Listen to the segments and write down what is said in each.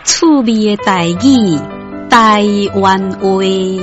趣味的台语，台湾话。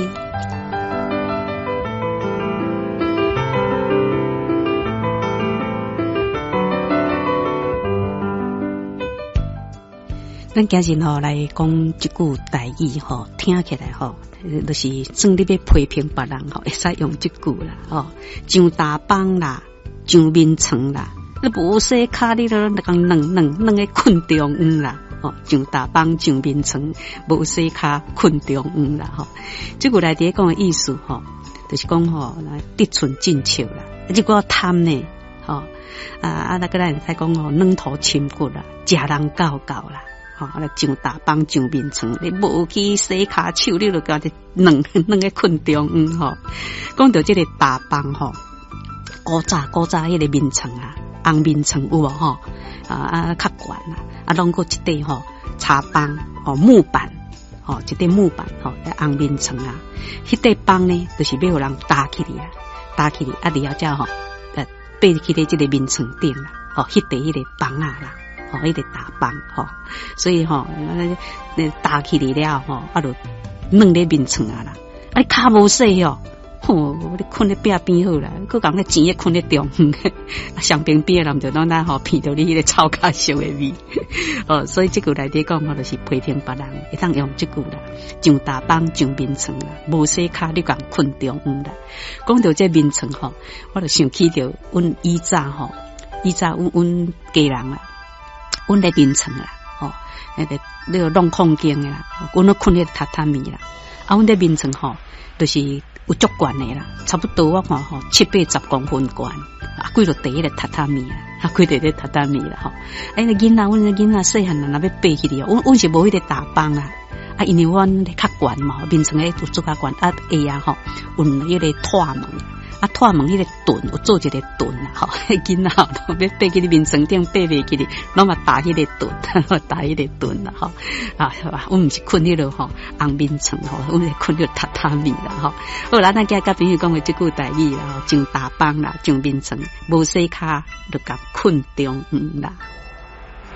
咱今日来讲一句台语听起来就是算你要批评别人会使用这句啦上大帮啦，上面床啦，你无洗卡你都讲两个困中央啦上大帮上面床，无洗卡困中央啦这句来底讲的意思就是讲得寸进尺啦，这个贪呢那个咱会使讲软土深骨啦，食人教啦。上大帮上面床，你无去洗骹手，你就搞得两个困中央讲到这个大帮古早迄个面床啊，红面床有无较悬拢过一块茶帮木板一块木板红面床啊，迄块帮呢，就是要有人搭起来然后才爬起来这个面床顶啦迄个帮啊啦。一个大帮所以打起来了就弄咧面床啊啦，你骹无洗你困咧壁边好啦，佮讲咧钱困咧中上边边人就当咱闻到你迄个臭脚烧的味所以这句来底讲就是批评别人会当用这句啦，上大帮上面床啦，无洗骹你讲困中央啦。讲到这面床我就想起着阮以早阮家人啦。阮咧面床啦，那个弄空间的啦，阮咧困咧榻榻米啦，阮咧面床就是有足悬的啦，差不多我看7-80公分悬，几落地迄个榻榻米啦，几地咧榻榻米啦那囡仔，阮个囡仔细汉若要爬起哩阮是无迄个大帮啦，因为阮较悬嘛，面床咧有足较悬，下有迄个拖门。拖门迄个盾有做一个盾啦囡仔要爬去你面床顶爬袂起哩，拢嘛打迄个盾打迄个盾啦阮毋是困迄落红面床阮是困迄榻榻米啦好啦，咱今甲朋友讲的这句台语啦，上大帮啦，上面床，无洗骹就甲困中央啦。